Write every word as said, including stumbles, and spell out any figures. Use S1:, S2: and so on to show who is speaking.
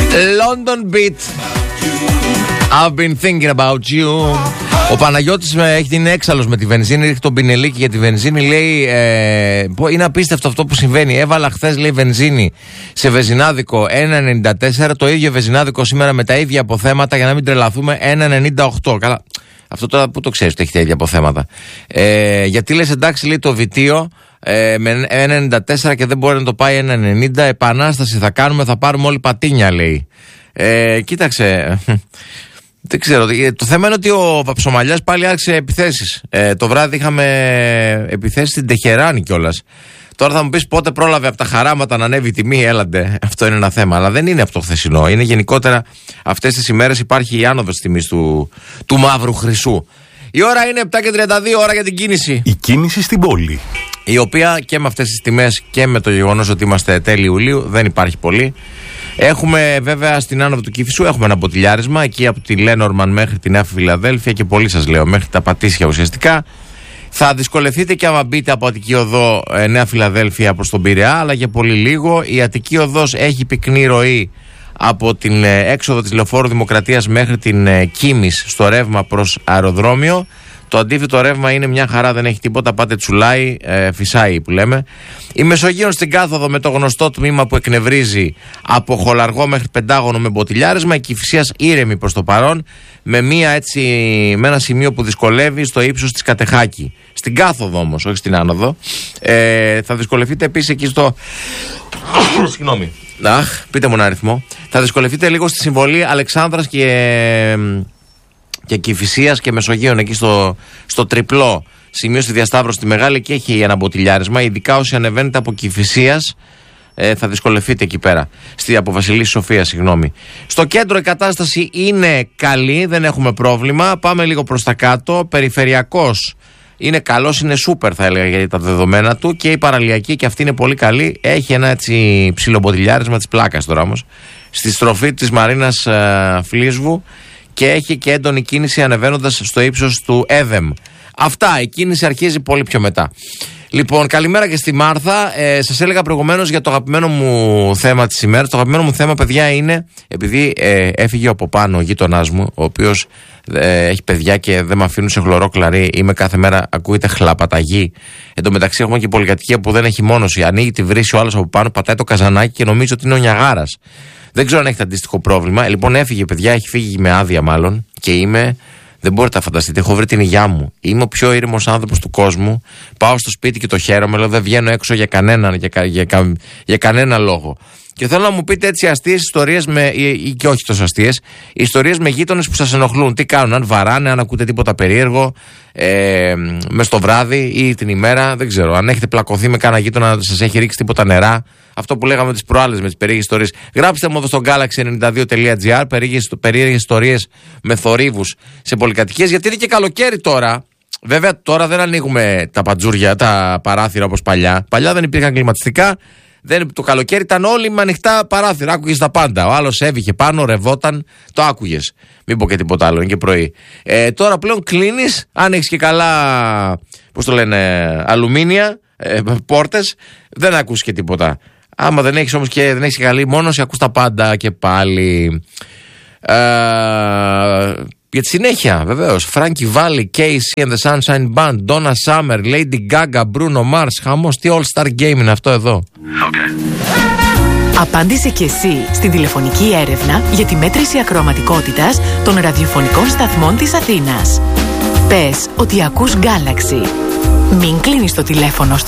S1: London Beat. I've been thinking about you. Ο Παναγιώτης έχει την έξαλλος με τη βενζίνη, ρίχνει τον πινελίκι για τη βενζίνη. Λέει, ε, είναι απίστευτο αυτό που συμβαίνει. Έβαλα χθες, λέει, βενζίνη σε βεζινάδικο ένα ενενήντα τέσσερα. Το ίδιο βεζινάδικο σήμερα με τα ίδια αποθέματα, για να μην τρελαθούμε, ένα ενενήντα οκτώ. Καλά, αυτό τώρα που το ξέρεις ότι έχει τα ίδια αποθέματα. Ε, γιατί λες, εντάξει, λέει, το βιτίο ε, με ένα ενενήντα τέσσερα και δεν μπορεί να το πάει ένα ενενήντα. Επανάσταση θα κάνουμε, θα πάρουμε όλοι πατίνια, λέει. Ε, κοίταξε. Δεν ξέρω. Το θέμα είναι ότι ο Παψομαλιάς πάλι άρχισε επιθέσεις. Ε, το βράδυ είχαμε επιθέσεις στην Τεχεράνη κιόλας. Τώρα θα μου πεις πότε πρόλαβε από τα χαράματα να ανέβει η τιμή, έλαντε. Αυτό είναι ένα θέμα. Αλλά δεν είναι από το χθεσινό. Είναι γενικότερα αυτές τις ημέρες υπάρχει η άνοδος της τιμής του, του μαύρου χρυσού. Η ώρα είναι επτά και τριάντα δύο, ώρα για την κίνηση.
S2: Η κίνηση στην πόλη.
S1: Η οποία και με αυτές τις τιμές και με το γεγονός ότι είμαστε τέλη Ιουλίου δεν υπάρχει πολύ. Έχουμε βέβαια στην άνοδο του Κηφισού έχουμε ένα μποτιλιάρισμα εκεί από τη Λένορμαν μέχρι τη Νέα Φιλαδέλφια και πολύ σας λέω μέχρι τα Πατήσια ουσιαστικά. Θα δυσκολευτείτε και άμα μπείτε από Αττική Οδό ε, Νέα Φιλαδέλφια προς τον Πειραιά, αλλά για πολύ λίγο. Η Αττική Οδός έχει πυκνή ροή από την ε, έξοδο της Λεωφόρου Δημοκρατίας μέχρι την ε, Κίμης στο ρεύμα προς αεροδρόμιο. Το αντίθετο ρεύμα είναι μια χαρά, δεν έχει τίποτα, πάτε τσουλάει, ε, φυσάει που λέμε. Η Μεσογείων στην κάθοδο με το γνωστό τμήμα που εκνευρίζει από Χολαργό μέχρι Πεντάγωνο με μποτιλιάρισμα. Η Κηφισίας ήρεμη προς το παρόν, με, μια, έτσι, με ένα σημείο που δυσκολεύει στο ύψος της Κατεχάκη. Στην κάθοδο όμως, όχι στην άνοδο. Ε, θα δυσκολευτείτε επίσης εκεί στο... Συγγνώμη. Αχ, πείτε μου ένα αριθμό. Θα δυσκολευτείτε λίγο στη συμβολή Αλεξάνδρας και... και Κηφισίας και Μεσογείων εκεί στο, στο τριπλό σημείο στη διασταύρωση στη Μεγάλη και έχει ένα μποτιλιάρισμα. Ειδικά όσοι ανεβαίνετε από Κηφισίας ε, θα δυσκολευτείτε εκεί πέρα. Στη από Βασιλής Σοφία, συγγνώμη. Στο κέντρο η κατάσταση είναι καλή, δεν έχουμε πρόβλημα. Πάμε λίγο προς τα κάτω. Περιφερειακός είναι καλός, είναι σούπερ θα έλεγα για τα δεδομένα του. Και η παραλιακή και αυτή είναι πολύ καλή. Έχει ένα έτσι ψιλομποτιλιάρισμα της πλάκας τώρα όμως. Στη στροφή της Μαρίνας ε, Φλίσβου. Και έχει και έντονη κίνηση ανεβαίνοντας στο ύψος του Έδεμ. Αυτά, η κίνηση αρχίζει πολύ πιο μετά. Λοιπόν, καλημέρα και στη Μάρθα. Ε, σας έλεγα προηγουμένως για το αγαπημένο μου θέμα της ημέρας. Το αγαπημένο μου θέμα, παιδιά, είναι επειδή ε, έφυγε από πάνω ο γείτονάς μου, ο οποίος ε, έχει παιδιά και δεν με αφήνουν σε χλωρό κλαρί. Είμαι κάθε μέρα, ακούγεται χλαπαταγή. Εν τω μεταξύ, έχουμε και πολυκατοικία που δεν έχει μόνωση. Ανοίγει τη βρύση ο άλλος από πάνω, πατάει το καζανάκι και νομίζει ότι είναι ο Νιαγάρας. Δεν ξέρω αν έχετε αντίστοιχο πρόβλημα. Λοιπόν, έφυγε, παιδιά, έχει φύγει με άδεια μάλλον. Και είμαι, δεν μπορείτε να φανταστείτε, έχω βρει την υγειά μου. Είμαι ο πιο ήρεμος άνθρωπος του κόσμου. Πάω στο σπίτι και το χαίρομαι, λέω δεν βγαίνω έξω για κανένα, για, για, για, για κανένα λόγο. Και θέλω να μου πείτε έτσι αστείες ιστορίες με, ή, ή και όχι τόσο αστείες, ιστορίες με γείτονες που σας ενοχλούν. Τι κάνουν, αν βαράνε, αν ακούτε τίποτα περίεργο, ε, μες το βράδυ ή την ημέρα, δεν ξέρω. Αν έχετε πλακωθεί με κάνα γείτονα να σας έχει ρίξει τίποτα νερά. Αυτό που λέγαμε τις προάλλες με τις περίεργες ιστορίες. Γράψτε μου εδώ στο galaxy ενενήντα δύο τελεία gr περίεργες ιστορίες με θορύβους σε πολυκατοικίες. Γιατί είναι και καλοκαίρι τώρα. Βέβαια τώρα δεν ανοίγουμε τα παντζούρια, τα παράθυρα όπως παλιά. Παλιά δεν υπήρχαν κλιματιστικά. Δεν, το καλοκαίρι ήταν όλοι με ανοιχτά παράθυρα. Άκουγες τα πάντα. Ο άλλος έβηχε πάνω, ρευόταν. Το άκουγες. Μην πω και τίποτα άλλο, είναι και πρωί. Ε, τώρα πλέον κλείνεις. Αν έχεις και καλά, πώς το λένε, αλουμίνια, ε, πόρτες, δεν ακούς και τίποτα. Άμα δεν έχεις όμως και δεν έχεις και καλή μόνωση, ακούς τα πάντα και πάλι. Ε, για τη συνέχεια, βεβαίως. Frankie Valli, Casey and the Sunshine Band, Donna Summer, Lady Gaga, Bruno Mars. Χαμός, τι All-Star Game είναι αυτό εδώ.
S3: Okay.
S4: Απάντησε και εσύ στην τηλεφωνική έρευνα για τη μέτρηση ακροαματικότητας των ραδιοφωνικών σταθμών της Αθήνας. Πες ότι ακούς Galaxy. Μην κλείνεις το τηλέφωνο στο